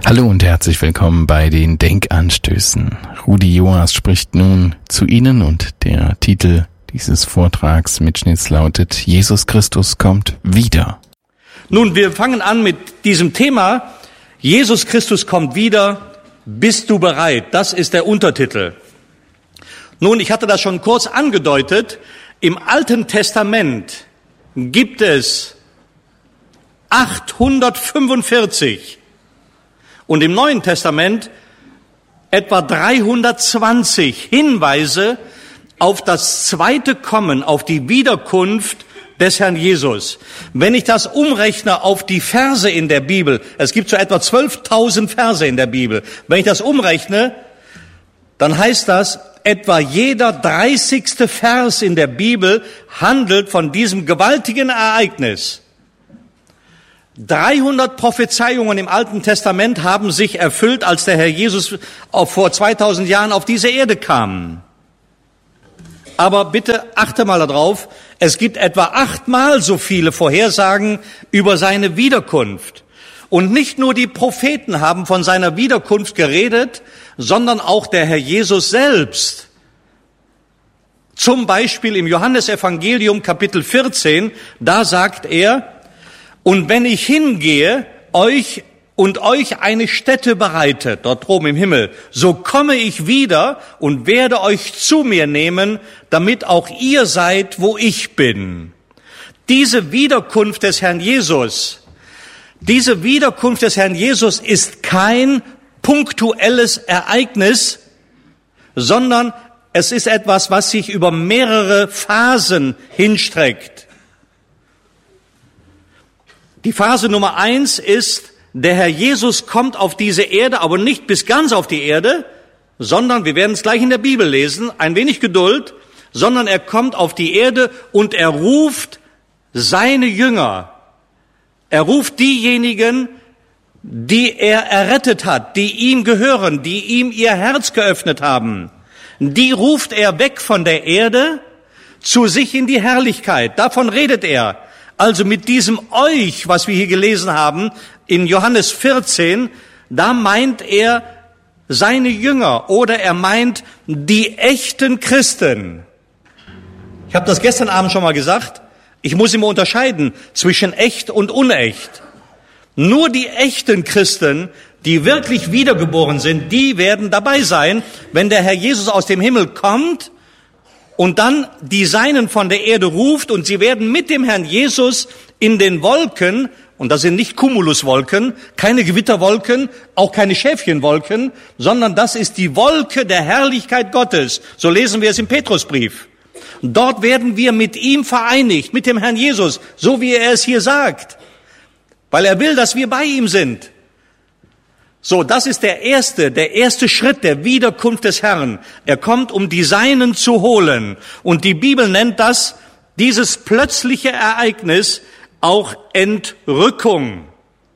Hallo und herzlich willkommen bei den Denkanstößen. Rudi Joas spricht nun zu Ihnen und der Titel dieses Vortragsmitschnitts lautet: Jesus Christus kommt wieder. Nun, wir fangen an mit diesem Thema. Jesus Christus kommt wieder. Bist du bereit? Das ist der Untertitel. Nun, ich hatte das schon kurz angedeutet. Im Alten Testament gibt es 845 und im Neuen Testament etwa 320 Hinweise auf das zweite Kommen, auf die Wiederkunft des Herrn Jesus. Wenn ich das umrechne auf die Verse in der Bibel, es gibt so etwa 12.000 Verse in der Bibel, wenn ich das umrechne, dann heißt das, etwa jeder 30. Vers in der Bibel handelt von diesem gewaltigen Ereignis. 300 Prophezeiungen im Alten Testament haben sich erfüllt, als der Herr Jesus vor 2000 Jahren auf diese Erde kam. Aber bitte achte mal darauf, es gibt etwa 8-mal so viele Vorhersagen über seine Wiederkunft. Und nicht nur die Propheten haben von seiner Wiederkunft geredet, sondern auch der Herr Jesus selbst. Zum Beispiel im Johannesevangelium Kapitel 14, da sagt er: Und wenn ich hingehe, euch eine Stätte bereite, dort oben im Himmel, so komme ich wieder und werde euch zu mir nehmen, damit auch ihr seid, wo ich bin. Diese Wiederkunft des Herrn Jesus ist kein punktuelles Ereignis, sondern es ist etwas, was sich über mehrere Phasen hinstreckt. Die Phase Nummer 1 ist, der Herr Jesus kommt auf diese Erde, aber nicht bis ganz auf die Erde, sondern, wir werden es gleich in der Bibel lesen, ein wenig Geduld, sondern er kommt auf die Erde und er ruft seine Jünger. Er ruft diejenigen, die er errettet hat, die ihm gehören, die ihm ihr Herz geöffnet haben. Die ruft er weg von der Erde zu sich in die Herrlichkeit. Davon redet er. Also mit diesem euch, was wir hier gelesen haben, in Johannes 14, da meint er seine Jünger oder er meint die echten Christen. Ich habe das gestern Abend schon mal gesagt. Ich muss immer unterscheiden zwischen echt und unecht. Nur die echten Christen, die wirklich wiedergeboren sind, die werden dabei sein, wenn der Herr Jesus aus dem Himmel kommt und dann die Seinen von der Erde ruft, und sie werden mit dem Herrn Jesus in den Wolken, und das sind nicht Cumuluswolken, keine Gewitterwolken, auch keine Schäfchenwolken, sondern das ist die Wolke der Herrlichkeit Gottes. So lesen wir es im Petrusbrief. Dort werden wir mit ihm vereinigt, mit dem Herrn Jesus, so wie er es hier sagt, weil er will, dass wir bei ihm sind. So, das ist der erste Schritt der Wiederkunft des Herrn. Er kommt, um die Seinen zu holen. Und die Bibel nennt dieses plötzliche Ereignis auch Entrückung.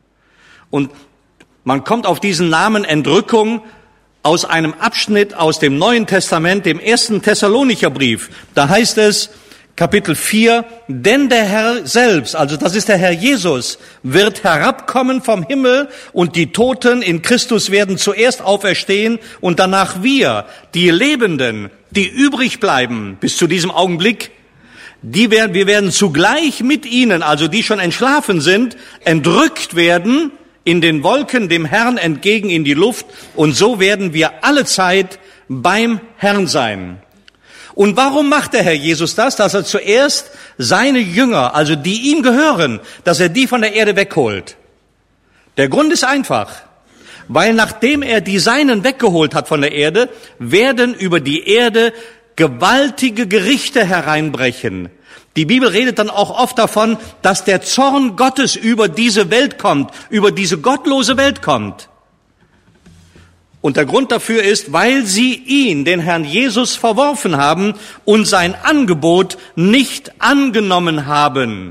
Und man kommt auf diesen Namen Entrückung aus einem Abschnitt aus dem Neuen Testament, dem 1. Thessalonicher Brief. Da heißt es, Kapitel 4, denn der Herr selbst, also das ist der Herr Jesus, wird herabkommen vom Himmel und die Toten in Christus werden zuerst auferstehen und danach wir, die Lebenden, die übrig bleiben bis zu diesem Augenblick, wir werden zugleich mit ihnen, also die schon entschlafen sind, entrückt werden in den Wolken dem Herrn entgegen in die Luft, und so werden wir alle Zeit beim Herrn sein. Und warum macht der Herr Jesus das? Dass er zuerst seine Jünger, also die ihm gehören, dass er die von der Erde wegholt. Der Grund ist einfach, weil nachdem er die Seinen weggeholt hat von der Erde, werden über die Erde gewaltige Gerichte hereinbrechen. Die Bibel redet dann auch oft davon, dass der Zorn Gottes über diese Welt kommt, über diese gottlose Welt kommt. Und der Grund dafür ist, weil sie ihn, den Herrn Jesus, verworfen haben und sein Angebot nicht angenommen haben.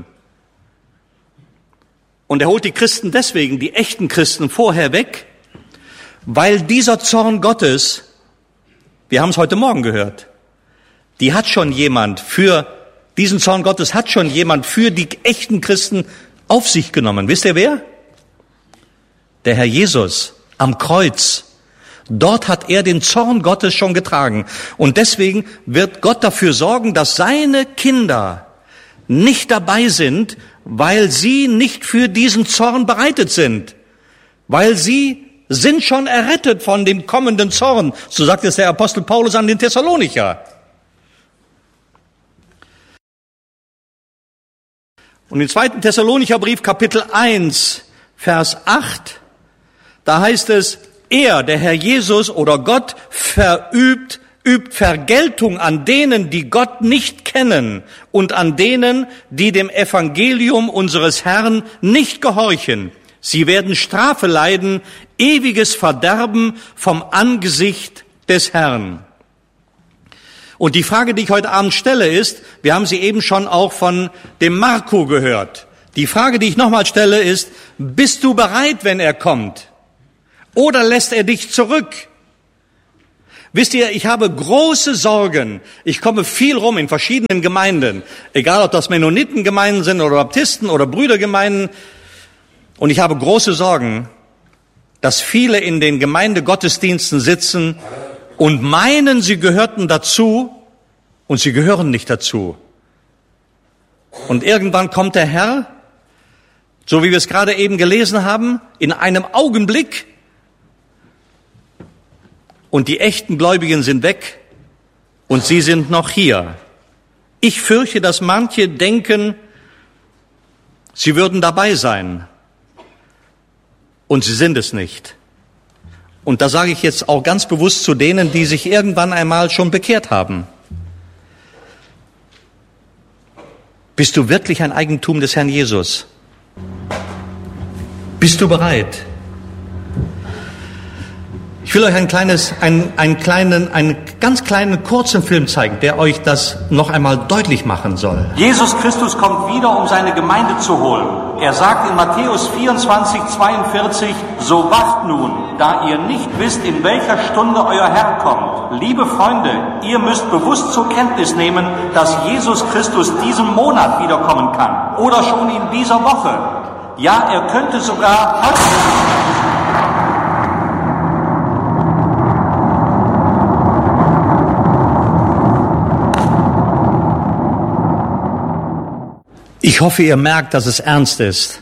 Und er holt die Christen deswegen, die echten Christen, vorher weg, weil dieser Zorn Gottes, wir haben es heute Morgen gehört, diesen Zorn Gottes hat schon jemand für die echten Christen auf sich genommen. Wisst ihr wer? Der Herr Jesus. am Kreuz. Dort hat er den Zorn Gottes schon getragen. Und deswegen wird Gott dafür sorgen, dass seine Kinder nicht dabei sind, weil sie nicht für diesen Zorn bereitet sind. Weil sie sind schon errettet von dem kommenden Zorn. So sagt es der Apostel Paulus an den Thessalonicher. Und im 2. Thessalonicher Brief, Kapitel 1, Vers 8, da heißt es, er, der Herr Jesus oder Gott, übt Vergeltung an denen, die Gott nicht kennen und an denen, die dem Evangelium unseres Herrn nicht gehorchen. Sie werden Strafe leiden, ewiges Verderben vom Angesicht des Herrn. Und die Frage, die ich heute Abend stelle, ist, wir haben sie eben schon auch von dem Marco gehört. Die Frage, die ich nochmal stelle, ist, bist du bereit, wenn er kommt? Oder lässt er dich zurück? Wisst ihr, ich habe große Sorgen. Ich komme viel rum in verschiedenen Gemeinden, egal ob das Mennonitengemeinden sind oder Baptisten oder Brüdergemeinden. Und ich habe große Sorgen, dass viele in den Gemeindegottesdiensten sitzen und meinen, sie gehörten dazu und sie gehören nicht dazu. Und irgendwann kommt der Herr, so wie wir es gerade eben gelesen haben, in einem Augenblick und die echten Gläubigen sind weg und sie sind noch hier. Ich fürchte, dass manche denken, sie würden dabei sein und sie sind es nicht. Und da sage ich jetzt auch ganz bewusst zu denen, die sich irgendwann einmal schon bekehrt haben. Bist du wirklich ein Eigentum des Herrn Jesus? Bist du bereit? Ich will euch einen ganz kleinen kurzen Film zeigen, der euch das noch einmal deutlich machen soll. Jesus Christus kommt wieder, um seine Gemeinde zu holen. Er sagt in Matthäus 24:42, so wacht nun, da ihr nicht wisst, in welcher Stunde euer Herr kommt. Liebe Freunde, ihr müsst bewusst zur Kenntnis nehmen, dass Jesus Christus diesen Monat wiederkommen kann oder schon in dieser Woche. Ja, er könnte sogar heute. Ich hoffe, ihr merkt, dass es ernst ist.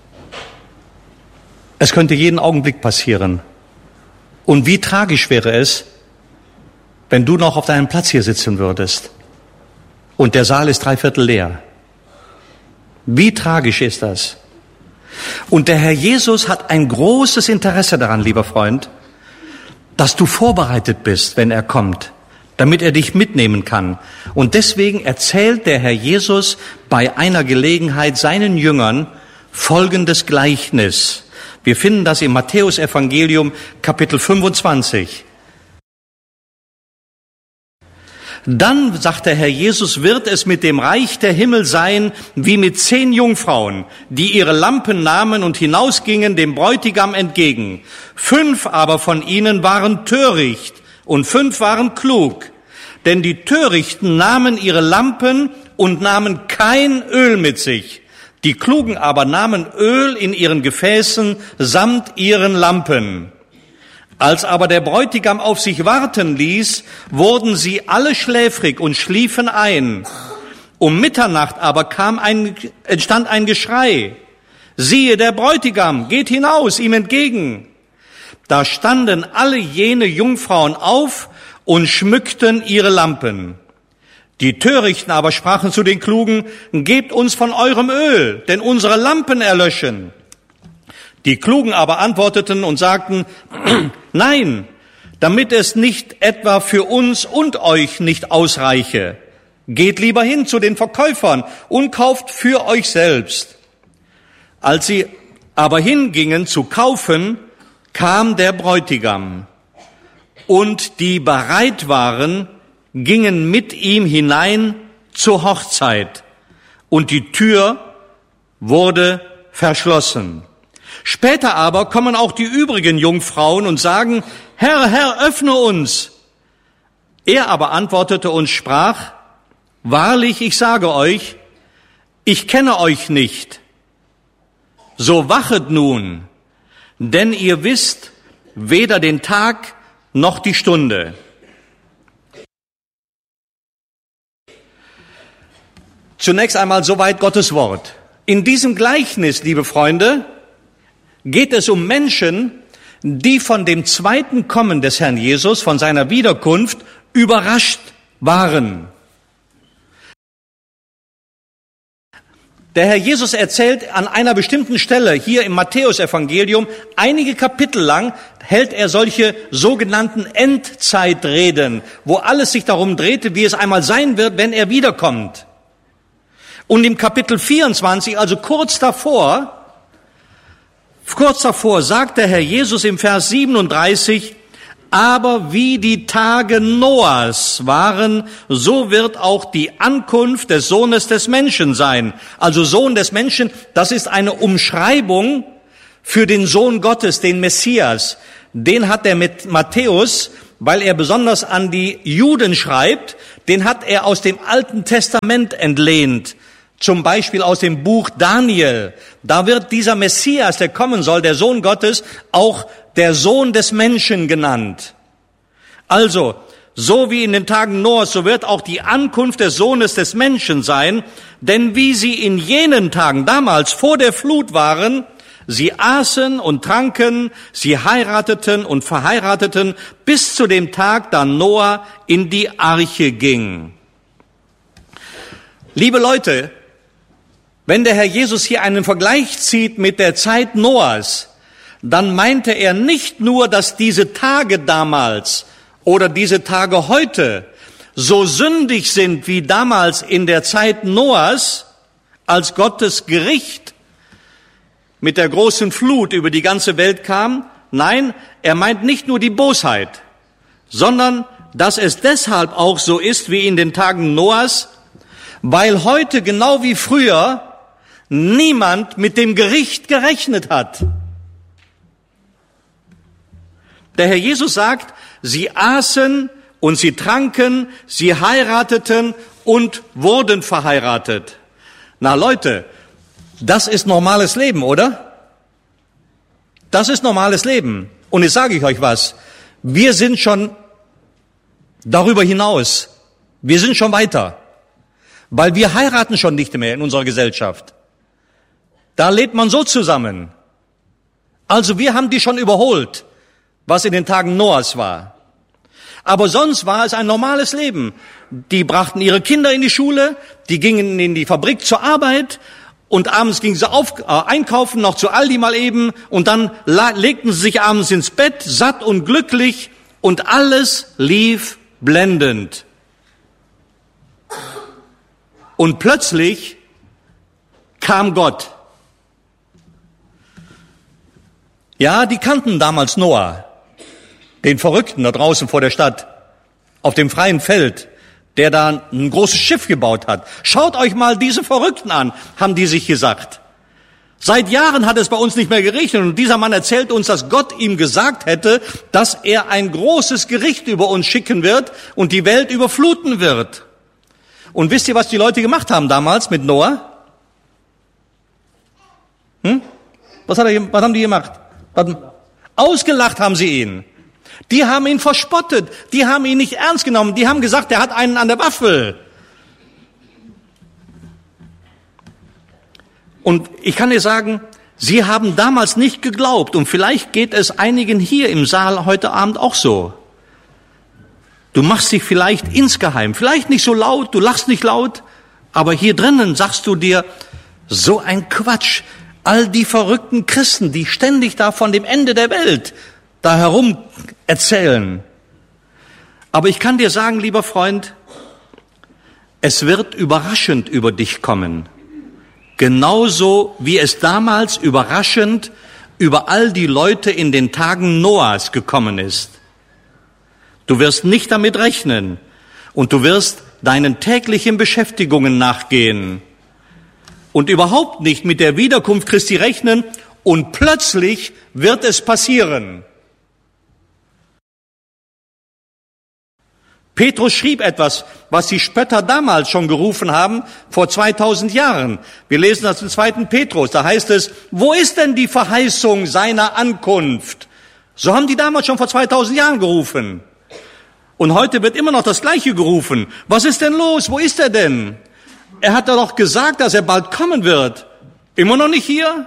Es könnte jeden Augenblick passieren. Und wie tragisch wäre es, wenn du noch auf deinem Platz hier sitzen würdest und der Saal ist 3/4 leer. Wie tragisch ist das? Und der Herr Jesus hat ein großes Interesse daran, lieber Freund, dass du vorbereitet bist, wenn er kommt, damit er dich mitnehmen kann. Und deswegen erzählt der Herr Jesus bei einer Gelegenheit seinen Jüngern folgendes Gleichnis. Wir finden das im Matthäus-Evangelium, Kapitel 25. Dann, sagt der Herr Jesus, wird es mit dem Reich der Himmel sein, wie mit 10 Jungfrauen, die ihre Lampen nahmen und hinausgingen dem Bräutigam entgegen. 5 aber von ihnen waren töricht und 5 waren klug. Denn die Törichten nahmen ihre Lampen und nahmen kein Öl mit sich. Die Klugen aber nahmen Öl in ihren Gefäßen samt ihren Lampen. Als aber der Bräutigam auf sich warten ließ, wurden sie alle schläfrig und schliefen ein. Um Mitternacht aber entstand ein Geschrei. Siehe, der Bräutigam geht hinaus ihm entgegen. Da standen alle jene Jungfrauen auf und schmückten ihre Lampen. Die Törichten aber sprachen zu den Klugen, gebt uns von eurem Öl, denn unsere Lampen erlöschen. Die Klugen aber antworteten und sagten, nein, damit es nicht etwa für uns und euch nicht ausreiche. Geht lieber hin zu den Verkäufern und kauft für euch selbst. Als sie aber hingingen zu kaufen, kam der Bräutigam. Und die bereit waren, gingen mit ihm hinein zur Hochzeit. Und die Tür wurde verschlossen. Später aber kommen auch die übrigen Jungfrauen und sagen, Herr, Herr, öffne uns. Er aber antwortete und sprach, wahrlich, ich sage euch, ich kenne euch nicht. So wachet nun, denn ihr wisst, weder den Tag noch die Stunde. Zunächst einmal soweit Gottes Wort. In diesem Gleichnis, liebe Freunde, geht es um Menschen, die von dem zweiten Kommen des Herrn Jesus, von seiner Wiederkunft, überrascht waren. Der Herr Jesus erzählt an einer bestimmten Stelle hier im Matthäusevangelium, einige Kapitel lang hält er solche sogenannten Endzeitreden, wo alles sich darum drehte, wie es einmal sein wird, wenn er wiederkommt. Und im Kapitel 24, also kurz davor sagt der Herr Jesus im Vers 37, aber wie die Tage Noahs waren, so wird auch die Ankunft des Sohnes des Menschen sein. Also Sohn des Menschen, das ist eine Umschreibung für den Sohn Gottes, den Messias. Den hat er mit Matthäus, weil er besonders an die Juden schreibt, den hat er aus dem Alten Testament entlehnt. Zum Beispiel aus dem Buch Daniel. Da wird dieser Messias, der kommen soll, der Sohn Gottes, auch der Sohn des Menschen genannt. Also, so wie in den Tagen Noahs, so wird auch die Ankunft des Sohnes des Menschen sein. Denn wie sie in jenen Tagen damals vor der Flut waren, sie aßen und tranken, sie heirateten und verheirateten, bis zu dem Tag, da Noah in die Arche ging. Liebe Leute, wenn der Herr Jesus hier einen Vergleich zieht mit der Zeit Noahs, dann meinte er nicht nur, dass diese Tage damals oder diese Tage heute so sündig sind wie damals in der Zeit Noahs, als Gottes Gericht mit der großen Flut über die ganze Welt kam. Nein, er meint nicht nur die Bosheit, sondern dass es deshalb auch so ist wie in den Tagen Noahs, weil heute genau wie früher niemand mit dem Gericht gerechnet hat. Der Herr Jesus sagt, sie aßen und sie tranken, sie heirateten und wurden verheiratet. Na Leute, das ist normales Leben, oder? Das ist normales Leben. Und jetzt sage ich euch was, wir sind schon darüber hinaus. Wir sind schon weiter. Weil wir heiraten schon nicht mehr in unserer Gesellschaft. Da lebt man so zusammen. Also wir haben die schon überholt, was in den Tagen Noahs war. Aber sonst war es ein normales Leben. Die brachten ihre Kinder in die Schule, die gingen in die Fabrik zur Arbeit und abends gingen sie einkaufen, noch zu Aldi mal eben und dann legten sie sich abends ins Bett, satt und glücklich und alles lief blendend. Und plötzlich kam Gott. Ja, die kannten damals Noah, den Verrückten da draußen vor der Stadt, auf dem freien Feld, der da ein großes Schiff gebaut hat. Schaut euch mal diese Verrückten an, haben die sich gesagt. Seit Jahren hat es bei uns nicht mehr geregnet und dieser Mann erzählt uns, dass Gott ihm gesagt hätte, dass er ein großes Gericht über uns schicken wird und die Welt überfluten wird. Und wisst ihr, was die Leute gemacht haben damals mit Noah? Was haben die gemacht? Ausgelacht haben sie ihn. Die haben ihn verspottet. Die haben ihn nicht ernst genommen. Die haben gesagt, er hat einen an der Waffel. Und ich kann dir sagen, sie haben damals nicht geglaubt. Und vielleicht geht es einigen hier im Saal heute Abend auch so. Du machst dich vielleicht insgeheim, vielleicht nicht so laut, du lachst nicht laut, aber hier drinnen sagst du dir, so ein Quatsch. All die verrückten Christen, die ständig da von dem Ende der Welt da herum erzählen. Aber ich kann dir sagen, lieber Freund, es wird überraschend über dich kommen. Genauso wie es damals überraschend über all die Leute in den Tagen Noahs gekommen ist. Du wirst nicht damit rechnen und du wirst deinen täglichen Beschäftigungen nachgehen und überhaupt nicht mit der Wiederkunft Christi rechnen und plötzlich wird es passieren. Petrus schrieb etwas, was die Spötter damals schon gerufen haben, vor 2000 Jahren. Wir lesen das im 2. Petrus, da heißt es, wo ist denn die Verheißung seiner Ankunft? So haben die damals schon vor 2000 Jahren gerufen. Und heute wird immer noch das Gleiche gerufen. Was ist denn los? Wo ist er denn? Er hat doch gesagt, dass er bald kommen wird. Immer noch nicht hier?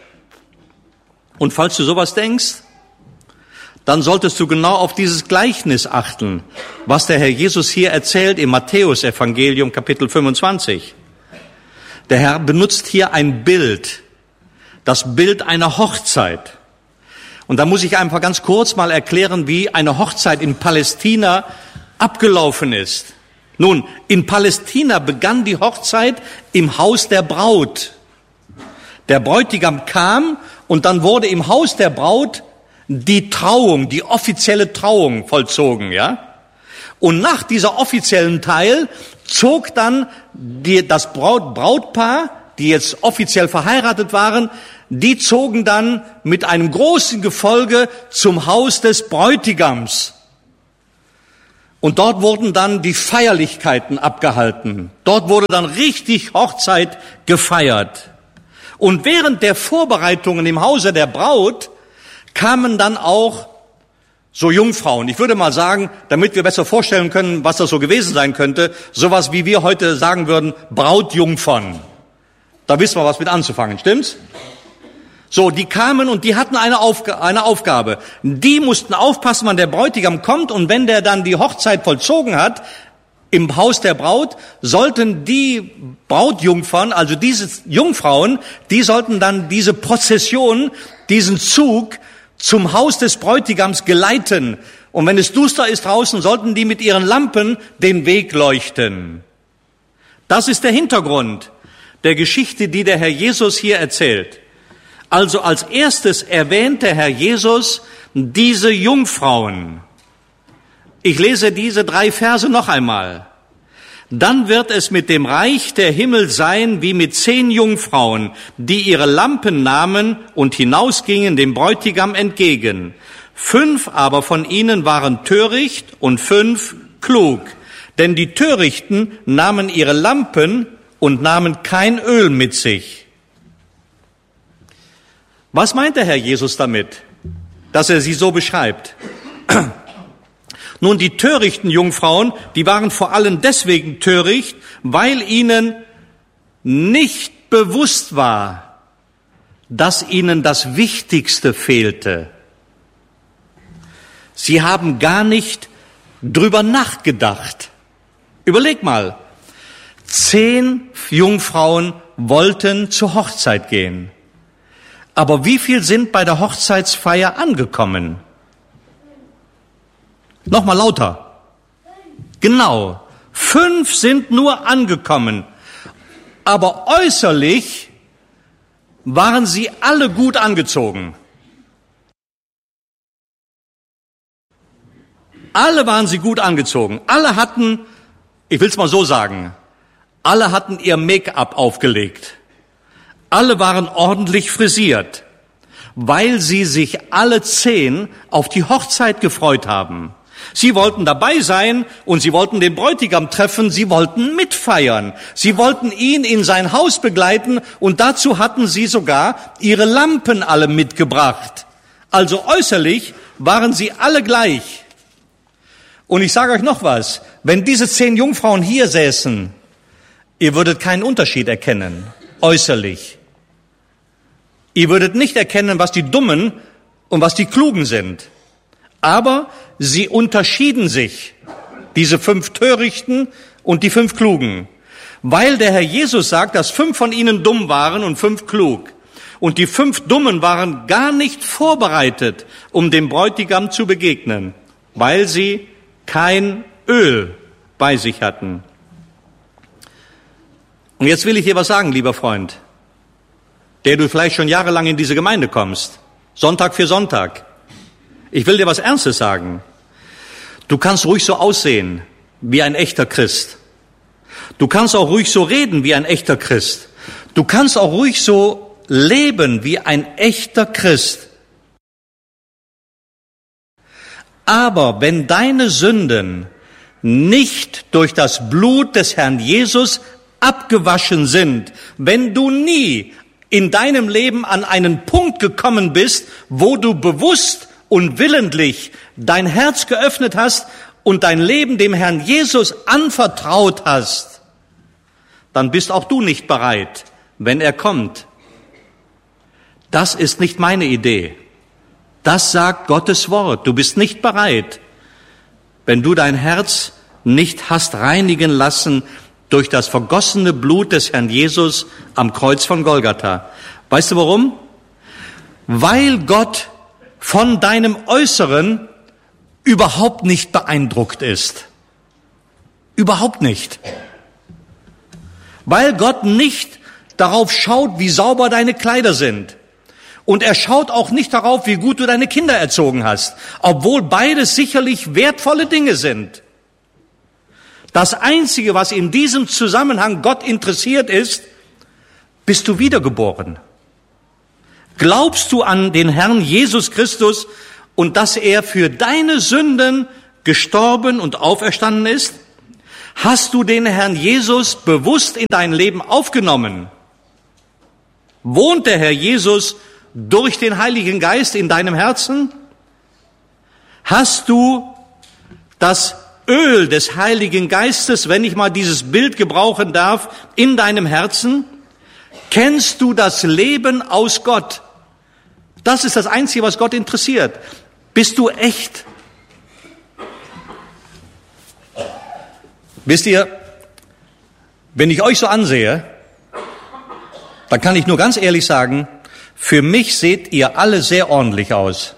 Und falls du sowas denkst, dann solltest du genau auf dieses Gleichnis achten, was der Herr Jesus hier erzählt im Matthäus-Evangelium, Kapitel 25. Der Herr benutzt hier ein Bild, das Bild einer Hochzeit. Und da muss ich einfach ganz kurz mal erklären, wie eine Hochzeit in Palästina abgelaufen ist. Nun, in Palästina begann die Hochzeit im Haus der Braut. Der Bräutigam kam und dann wurde im Haus der Braut die Trauung, die offizielle Trauung vollzogen, ja? Und nach dieser offiziellen Teil zog dann das Brautpaar, die jetzt offiziell verheiratet waren, die zogen dann mit einem großen Gefolge zum Haus des Bräutigams. Und dort wurden dann die Feierlichkeiten abgehalten. Dort wurde dann richtig Hochzeit gefeiert. Und während der Vorbereitungen im Hause der Braut kamen dann auch so Jungfrauen. Ich würde mal sagen, damit wir besser vorstellen können, was das so gewesen sein könnte, sowas wie wir heute sagen würden, Brautjungfern. Da wissen wir was mit anzufangen, stimmt's? So, die kamen und die hatten eine Aufgabe. Die mussten aufpassen, wann der Bräutigam kommt, und wenn der dann die Hochzeit vollzogen hat, im Haus der Braut, sollten die Brautjungfern, also diese Jungfrauen, die sollten dann diese Prozession, diesen Zug zum Haus des Bräutigams geleiten. Und wenn es duster ist draußen, sollten die mit ihren Lampen den Weg leuchten. Das ist der Hintergrund der Geschichte, die der Herr Jesus hier erzählt. Also als erstes erwähnt der Herr Jesus diese Jungfrauen. Ich lese diese 3 Verse noch einmal. Dann wird es mit dem Reich der Himmel sein wie mit 10 Jungfrauen, die ihre Lampen nahmen und hinausgingen dem Bräutigam entgegen. 5 aber von ihnen waren töricht und 5 klug. Denn die Törichten nahmen ihre Lampen und nahmen kein Öl mit sich. Was meint der Herr Jesus damit, dass er sie so beschreibt? Nun, die törichten Jungfrauen, die waren vor allem deswegen töricht, weil ihnen nicht bewusst war, dass ihnen das Wichtigste fehlte. Sie haben gar nicht drüber nachgedacht. Überleg mal, 10 Jungfrauen wollten zur Hochzeit gehen. Aber wie viel sind bei der Hochzeitsfeier angekommen? Nochmal lauter. Genau, 5 sind nur angekommen. Aber äußerlich waren sie alle gut angezogen. Alle waren sie gut angezogen. Alle hatten, ich will es mal so sagen, alle hatten ihr Make-up aufgelegt. Alle waren ordentlich frisiert, weil sie sich alle 10 auf die Hochzeit gefreut haben. Sie wollten dabei sein und sie wollten den Bräutigam treffen, sie wollten mitfeiern. Sie wollten ihn in sein Haus begleiten und dazu hatten sie sogar ihre Lampen alle mitgebracht. Also äußerlich waren sie alle gleich. Und ich sage euch noch was, wenn diese 10 Jungfrauen hier säßen, ihr würdet keinen Unterschied erkennen, äußerlich. Ihr würdet nicht erkennen, was die Dummen und was die Klugen sind. Aber sie unterschieden sich, diese 5 Törichten und die 5 Klugen. Weil der Herr Jesus sagt, dass 5 von ihnen dumm waren und 5 klug. Und die 5 Dummen waren gar nicht vorbereitet, um dem Bräutigam zu begegnen, weil sie kein Öl bei sich hatten. Und jetzt will ich dir was sagen, lieber Freund, der du vielleicht schon jahrelang in diese Gemeinde kommst, Sonntag für Sonntag. Ich will dir was Ernstes sagen. Du kannst ruhig so aussehen wie ein echter Christ. Du kannst auch ruhig so reden wie ein echter Christ. Du kannst auch ruhig so leben wie ein echter Christ. Aber wenn deine Sünden nicht durch das Blut des Herrn Jesus abgewaschen sind, wenn du nie in deinem Leben an einen Punkt gekommen bist, wo du bewusst und willentlich dein Herz geöffnet hast und dein Leben dem Herrn Jesus anvertraut hast, dann bist auch du nicht bereit, wenn er kommt. Das ist nicht meine Idee. Das sagt Gottes Wort. Du bist nicht bereit, wenn du dein Herz nicht hast reinigen lassen durch das vergossene Blut des Herrn Jesus am Kreuz von Golgatha. Weißt du warum? Weil Gott von deinem Äußeren überhaupt nicht beeindruckt ist. Überhaupt nicht. Weil Gott nicht darauf schaut, wie sauber deine Kleider sind. Und er schaut auch nicht darauf, wie gut du deine Kinder erzogen hast, obwohl beides sicherlich wertvolle Dinge sind. Das Einzige, was in diesem Zusammenhang Gott interessiert ist, bist du wiedergeboren? Glaubst du an den Herrn Jesus Christus und dass er für deine Sünden gestorben und auferstanden ist? Hast du den Herrn Jesus bewusst in dein Leben aufgenommen? Wohnt der Herr Jesus durch den Heiligen Geist in deinem Herzen? Hast du das Öl des Heiligen Geistes, wenn ich mal dieses Bild gebrauchen darf, in deinem Herzen? Kennst du das Leben aus Gott? Das ist das Einzige, was Gott interessiert. Bist du echt? Wisst ihr, wenn ich euch so ansehe, dann kann ich nur ganz ehrlich sagen, für mich seht ihr alle sehr ordentlich aus.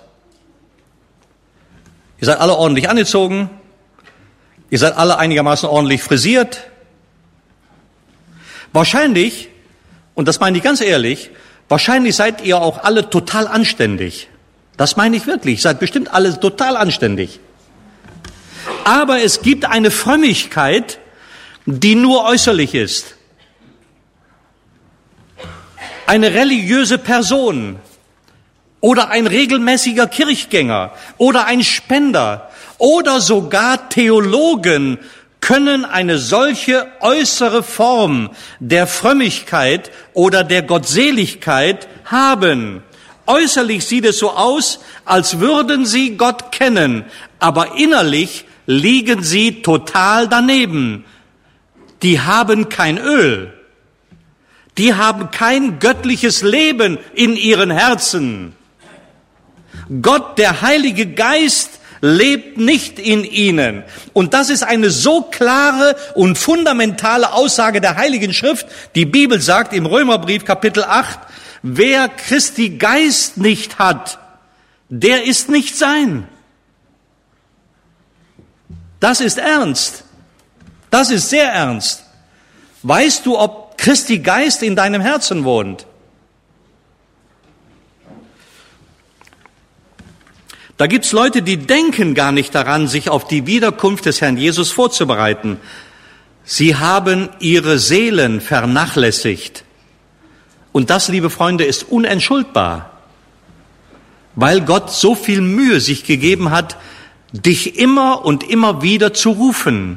Ihr seid alle ordentlich angezogen. Ihr seid alle einigermaßen ordentlich frisiert. Wahrscheinlich, und das meine ich ganz ehrlich, wahrscheinlich seid ihr auch alle total anständig. Das meine ich wirklich. Seid bestimmt alle total anständig. Aber es gibt eine Frömmigkeit, die nur äußerlich ist. Eine religiöse Person oder ein regelmäßiger Kirchgänger oder ein Spender oder sogar Theologen können eine solche äußere Form der Frömmigkeit oder der Gottseligkeit haben. Äußerlich sieht es so aus, als würden sie Gott kennen, aber innerlich liegen sie total daneben. Die haben kein Öl. Die haben kein göttliches Leben in ihren Herzen. Gott, der Heilige Geist, lebt nicht in ihnen. Und das ist eine so klare und fundamentale Aussage der Heiligen Schrift. Die Bibel sagt im Römerbrief Kapitel 8, wer Christi Geist nicht hat, der ist nicht sein. Das ist ernst. Das ist sehr ernst. Weißt du, ob Christi Geist in deinem Herzen wohnt? Da gibt's Leute, die denken gar nicht daran, sich auf die Wiederkunft des Herrn Jesus vorzubereiten. Sie haben ihre Seelen vernachlässigt. Und das, liebe Freunde, ist unentschuldbar, weil Gott so viel Mühe sich gegeben hat, dich immer und immer wieder zu rufen.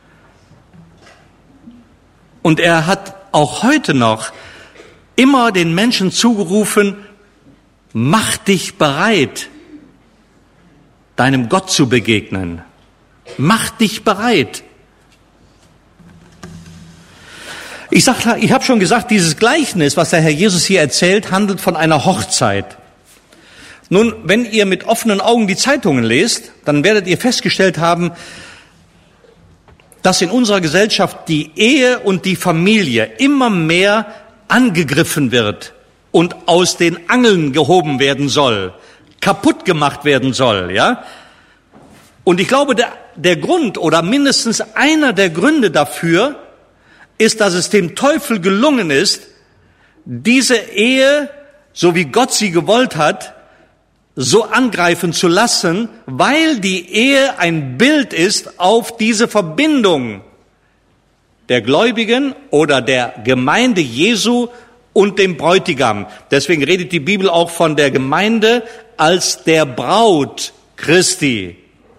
Und er hat auch heute noch immer den Menschen zugerufen, mach dich bereit, deinem Gott zu begegnen. Mach dich bereit. Ich habe schon gesagt, dieses Gleichnis, was der Herr Jesus hier erzählt, handelt von einer Hochzeit. Nun, wenn ihr mit offenen Augen die Zeitungen lest, dann werdet ihr festgestellt haben, dass in unserer Gesellschaft die Ehe und die Familie immer mehr angegriffen wird und aus den Angeln gehoben werden soll, kaputt gemacht werden soll, ja? Und ich glaube, der Grund oder mindestens einer der Gründe dafür ist, dass es dem Teufel gelungen ist, diese Ehe, so wie Gott sie gewollt hat, so angreifen zu lassen, weil die Ehe ein Bild ist auf diese Verbindung der Gläubigen oder der Gemeinde Jesu und dem Bräutigam. Deswegen redet die Bibel auch von der Gemeinde als der Braut Christi.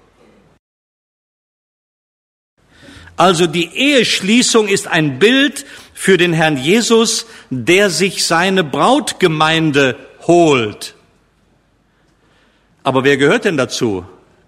Also die Eheschließung ist ein Bild für den Herrn Jesus, der sich seine Brautgemeinde holt. Aber wer gehört denn dazu?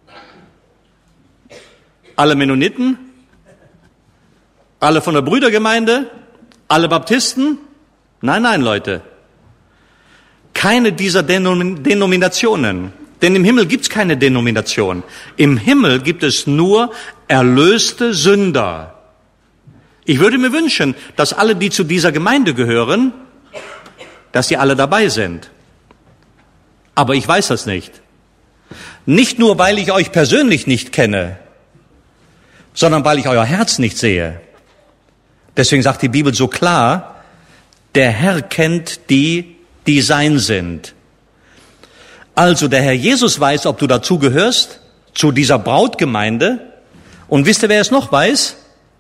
Alle Mennoniten? Alle von der Brüdergemeinde? Alle Baptisten? Nein, nein, Leute. Keine dieser Denominationen. Denn im Himmel gibt's keine Denomination. Im Himmel gibt es nur erlöste Sünder. Ich würde mir wünschen, dass alle, die zu dieser Gemeinde gehören, dass sie alle dabei sind. Aber ich weiß das nicht. Nicht nur, weil ich euch persönlich nicht kenne, sondern weil ich euer Herz nicht sehe. Deswegen sagt die Bibel so klar, der Herr kennt die, die sein sind. Also der Herr Jesus weiß, ob du dazu gehörst, zu dieser Brautgemeinde. Und wisst ihr, wer es noch weiß?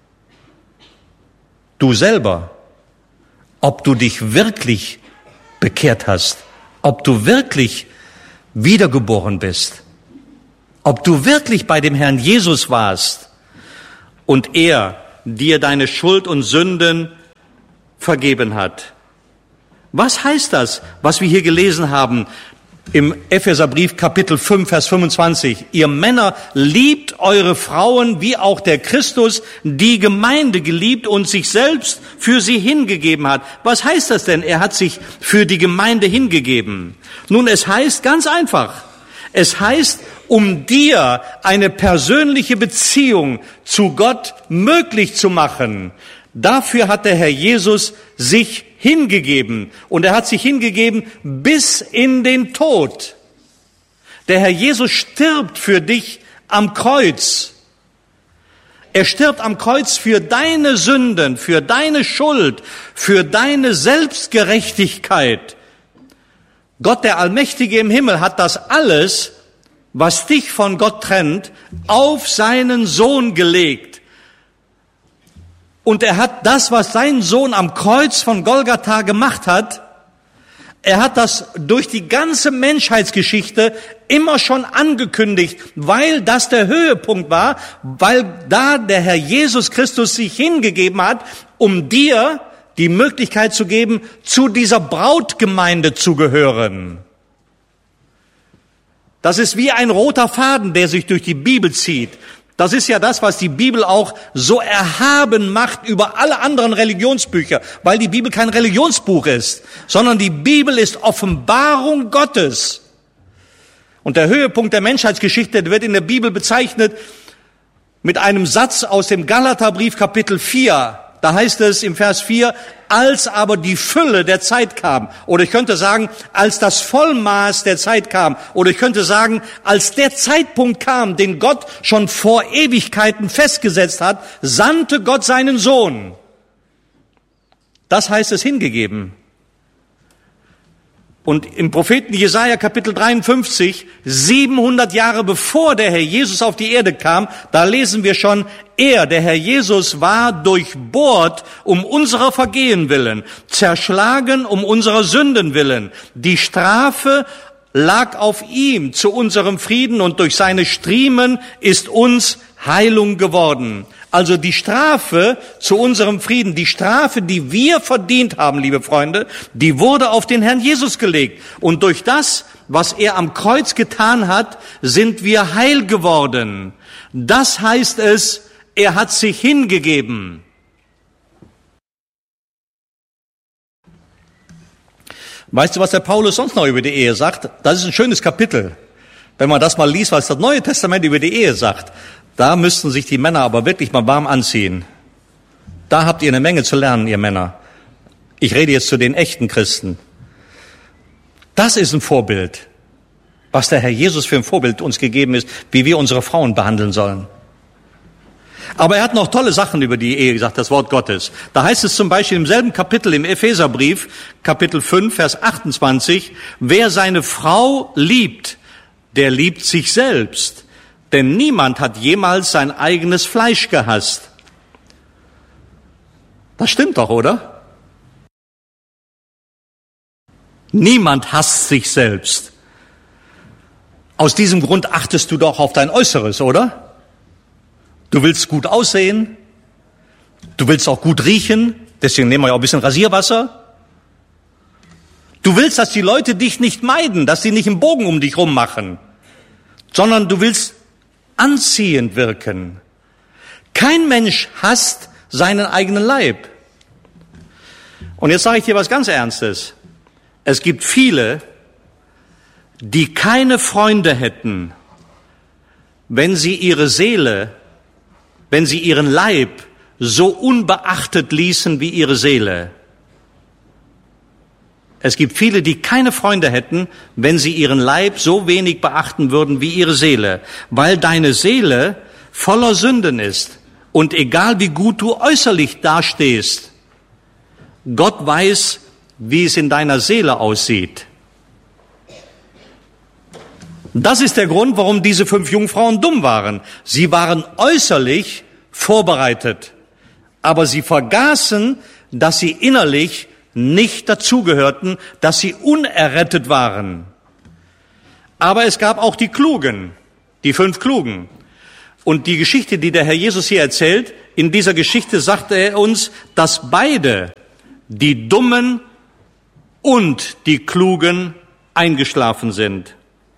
Du selber. Ob du dich wirklich bekehrt hast. Ob du wirklich wiedergeboren bist. Ob du wirklich bei dem Herrn Jesus warst und er dir deine Schuld und Sünden vergeben hat. Was heißt das, was wir hier gelesen haben im Epheserbrief Kapitel 5, Vers 25? Ihr Männer, liebt eure Frauen, wie auch der Christus die Gemeinde geliebt und sich selbst für sie hingegeben hat. Was heißt das denn? Er hat sich für die Gemeinde hingegeben. Nun, es heißt ganz einfach, es heißt, um dir eine persönliche Beziehung zu Gott möglich zu machen. Dafür hat der Herr Jesus sich hingegeben. Und er hat sich hingegeben bis in den Tod. Der Herr Jesus stirbt für dich am Kreuz. Er stirbt am Kreuz für deine Sünden, für deine Schuld, für deine Selbstgerechtigkeit. Gott, der Allmächtige im Himmel, hat das alles, was dich von Gott trennt, auf seinen Sohn gelegt. Und er hat das, was sein Sohn am Kreuz von Golgatha gemacht hat, er hat das durch die ganze Menschheitsgeschichte immer schon angekündigt, weil das der Höhepunkt war, weil da der Herr Jesus Christus sich hingegeben hat, um dir die Möglichkeit zu geben, zu dieser Brautgemeinde zu gehören. Das ist wie ein roter Faden, der sich durch die Bibel zieht. Das ist ja das, was die Bibel auch so erhaben macht über alle anderen Religionsbücher, weil die Bibel kein Religionsbuch ist, sondern die Bibel ist Offenbarung Gottes. Und der Höhepunkt der Menschheitsgeschichte wird in der Bibel bezeichnet mit einem Satz aus dem Galaterbrief Kapitel 4. Da heißt es im Vers 4, als aber die Fülle der Zeit kam. Oder ich könnte sagen, als das Vollmaß der Zeit kam. Oder ich könnte sagen, als der Zeitpunkt kam, den Gott schon vor Ewigkeiten festgesetzt hat, sandte Gott seinen Sohn. Das heißt es hingegeben. Und im Propheten Jesaja Kapitel 53, 700 Jahre bevor der Herr Jesus auf die Erde kam, da lesen wir schon, der Herr Jesus war durchbohrt um unserer Vergehen willen, zerschlagen um unserer Sünden willen. Die Strafe lag auf ihm zu unserem Frieden und durch seine Striemen ist uns Heilung geworden. Also die Strafe zu unserem Frieden, die Strafe, die wir verdient haben, liebe Freunde, die wurde auf den Herrn Jesus gelegt. Und durch das, was er am Kreuz getan hat, sind wir heil geworden. Das heißt es, er hat sich hingegeben. Weißt du, was der Paulus sonst noch über die Ehe sagt? Das ist ein schönes Kapitel. Wenn man das mal liest, was das Neue Testament über die Ehe sagt, da müssten sich die Männer aber wirklich mal warm anziehen. Da habt ihr eine Menge zu lernen, ihr Männer. Ich rede jetzt zu den echten Christen. Das ist ein Vorbild, was der Herr Jesus für ein Vorbild uns gegeben ist, wie wir unsere Frauen behandeln sollen. Aber er hat noch tolle Sachen über die Ehe gesagt, das Wort Gottes. Da heißt es zum Beispiel im selben Kapitel im Epheserbrief, Kapitel 5, Vers 28, wer seine Frau liebt, der liebt sich selbst. Denn niemand hat jemals sein eigenes Fleisch gehasst. Das stimmt doch, oder? Niemand hasst sich selbst. Aus diesem Grund achtest du doch auf dein Äußeres, oder? Du willst gut aussehen. Du willst auch gut riechen. Deswegen nehmen wir ja auch ein bisschen Rasierwasser. Du willst, dass die Leute dich nicht meiden, dass sie nicht einen Bogen um dich rum machen. sondern du willst anziehend wirken. Kein Mensch hasst seinen eigenen Leib. Und jetzt sage ich dir was ganz Ernstes. Es gibt viele, die keine Freunde hätten, wenn sie ihre Seele, wenn sie ihren Leib so unbeachtet ließen wie ihre Seele. Es gibt viele, die keine Freunde hätten, wenn sie ihren Leib so wenig beachten würden wie ihre Seele, weil deine Seele voller Sünden ist. Und egal wie gut du äußerlich dastehst, Gott weiß, wie es in deiner Seele aussieht. Das ist der Grund, warum diese 5 Jungfrauen dumm waren. Sie waren äußerlich vorbereitet, aber sie vergaßen, dass sie innerlich nicht dazugehörten, dass sie unerrettet waren. Aber es gab auch die Klugen, die 5 Klugen. Und die Geschichte, die der Herr Jesus hier erzählt, in dieser Geschichte sagte er uns, dass beide, die Dummen und die Klugen, eingeschlafen sind.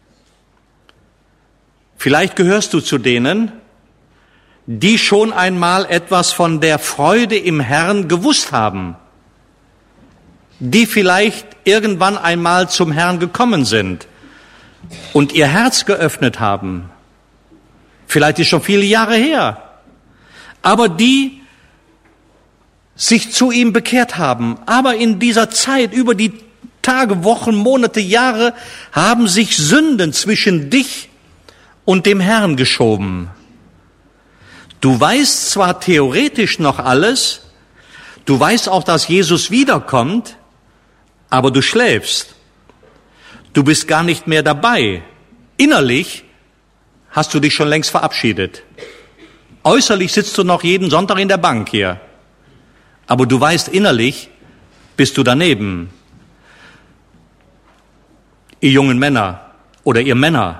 Vielleicht gehörst du zu denen, die schon einmal etwas von der Freude im Herrn gewusst haben, die vielleicht irgendwann einmal zum Herrn gekommen sind und ihr Herz geöffnet haben. Vielleicht ist schon viele Jahre her, aber die sich zu ihm bekehrt haben. Aber in dieser Zeit, über die Tage, Wochen, Monate, Jahre, haben sich Sünden zwischen dich und dem Herrn geschoben. Du weißt zwar theoretisch noch alles, du weißt auch, dass Jesus wiederkommt, aber du schläfst. Du bist gar nicht mehr dabei. Innerlich hast du dich schon längst verabschiedet. Äußerlich sitzt du noch jeden Sonntag in der Bank hier. Aber du weißt, innerlich bist du daneben. Ihr jungen Männer oder ihr Männer,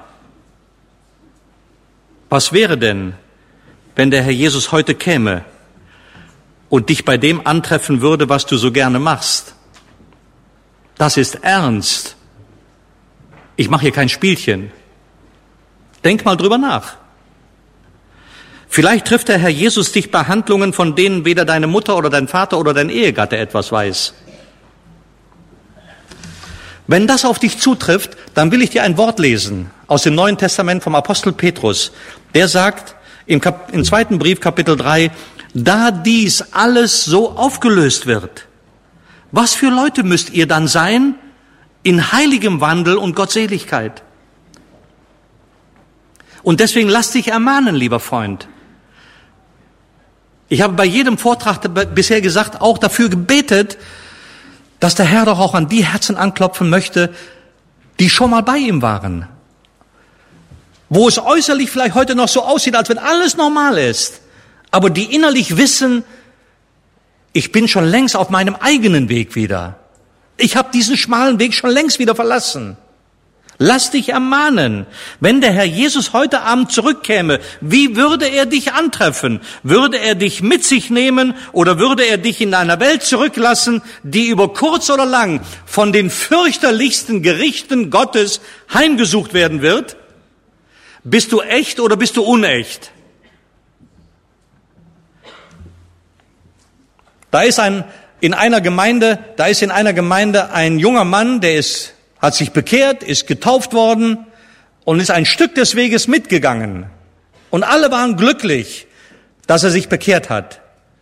was wäre denn, wenn der Herr Jesus heute käme und dich bei dem antreffen würde, was du so gerne machst? Das ist ernst. Ich mache hier kein Spielchen. Denk mal drüber nach. Vielleicht trifft der Herr Jesus dich bei Handlungen, von denen weder deine Mutter oder dein Vater oder dein Ehegatte etwas weiß. Wenn das auf dich zutrifft, dann will ich dir ein Wort lesen aus dem Neuen Testament vom Apostel Petrus. Der sagt im 2. Brief, Kapitel 3, da dies alles so aufgelöst wird, was für Leute müsst ihr dann sein in heiligem Wandel und Gottseligkeit? Und deswegen lass dich ermahnen, lieber Freund. Ich habe bei jedem Vortrag bisher gesagt, auch dafür gebetet, dass der Herr doch auch an die Herzen anklopfen möchte, die schon mal bei ihm waren. Wo es äußerlich vielleicht heute noch so aussieht, als wenn alles normal ist, aber die innerlich wissen, ich bin schon längst auf meinem eigenen Weg wieder. Ich habe diesen schmalen Weg schon längst wieder verlassen. Lass dich ermahnen. Wenn der Herr Jesus heute Abend zurückkäme, wie würde er dich antreffen? Würde er dich mit sich nehmen oder würde er dich in einer Welt zurücklassen, die über kurz oder lang von den fürchterlichsten Gerichten Gottes heimgesucht werden wird? Bist du echt oder bist du unecht? Da ist in einer Gemeinde ein junger Mann, hat sich bekehrt, ist getauft worden und ist ein Stück des Weges mitgegangen. Und alle waren glücklich, dass er sich bekehrt hat.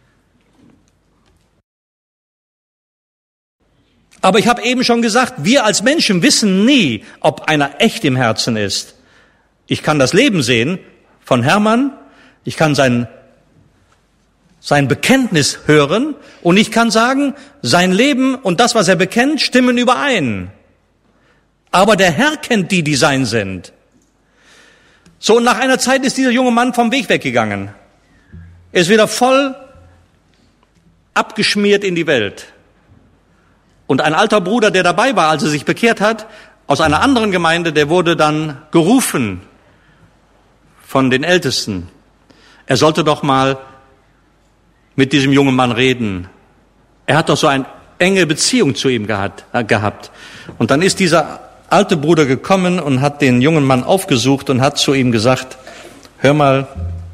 Aber ich habe eben schon gesagt, wir als Menschen wissen nie, ob einer echt im Herzen ist. Ich kann das Leben sehen von Hermann, ich kann sein Bekenntnis hören und ich kann sagen, sein Leben und das, was er bekennt, stimmen überein. Aber der Herr kennt die sein sind. So, und nach einer Zeit ist dieser junge Mann vom Weg weggegangen. Er ist wieder voll abgeschmiert in die Welt. Und ein alter Bruder, der dabei war, als er sich bekehrt hat, aus einer anderen Gemeinde, der wurde dann gerufen von den Ältesten. Er sollte doch mal mit diesem jungen Mann reden. Er hat doch so eine enge Beziehung zu ihm gehabt. Und dann ist dieser alte Bruder gekommen und hat den jungen Mann aufgesucht und hat zu ihm gesagt, hör mal,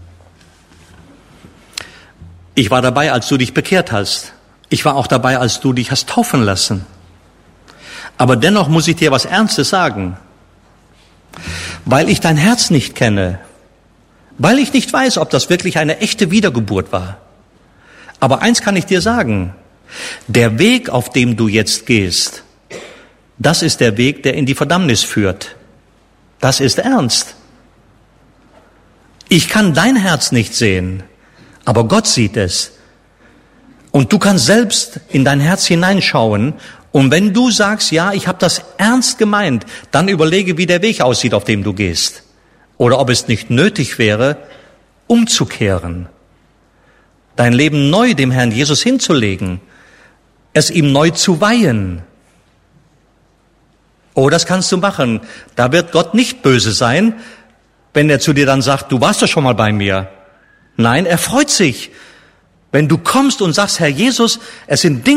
ich war dabei, als du dich bekehrt hast. Ich war auch dabei, als du dich hast taufen lassen. Aber dennoch muss ich dir was Ernstes sagen. Weil ich dein Herz nicht kenne, weil ich nicht weiß, ob das wirklich eine echte Wiedergeburt war. Aber eins kann ich dir sagen, der Weg, auf dem du jetzt gehst, das ist der Weg, der in die Verdammnis führt. Das ist ernst. Ich kann dein Herz nicht sehen, aber Gott sieht es. Und du kannst selbst in dein Herz hineinschauen. Und wenn du sagst, ja, ich habe das ernst gemeint, dann überlege, wie der Weg aussieht, auf dem du gehst. Oder ob es nicht nötig wäre, umzukehren. Dein Leben neu dem Herrn Jesus hinzulegen. Es ihm neu zu weihen. Oh, das kannst du machen. Da wird Gott nicht böse sein, wenn er zu dir dann sagt, du warst doch schon mal bei mir. Nein, er freut sich, wenn du kommst und sagst, Herr Jesus, es sind Dinge,